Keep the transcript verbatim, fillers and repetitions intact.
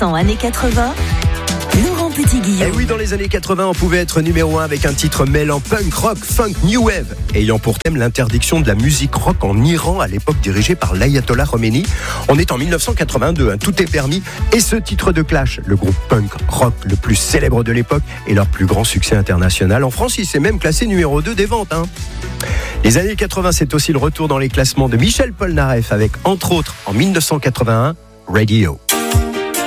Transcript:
cent années quatre-vingts, Laurent Petit-Guillaume. Et oui, dans les années quatre-vingts, on pouvait être numéro un avec un titre mêlant punk, rock, funk, new wave, ayant pour thème l'interdiction de la musique rock en Iran, à l'époque dirigée par l'ayatollah Khomeini. On est en dix-neuf cent quatre-vingt-deux, hein, tout est permis. Et ce titre de Clash, le groupe punk rock le plus célèbre de l'époque et leur plus grand succès international. En France, il s'est même classé numéro deux des ventes. Hein. Les années quatre-vingts, c'est aussi le retour dans les classements de Michel Polnareff avec, entre autres, en dix-neuf cent quatre-vingt-un, Radio.